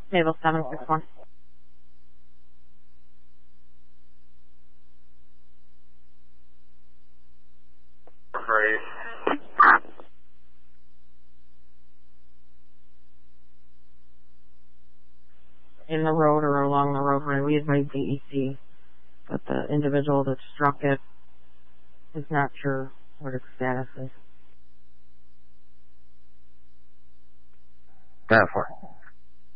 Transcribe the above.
Table 761. Great. In the road or along the roadway, we advise DEC, but the individual that struck it is not sure what its status is. 10-4.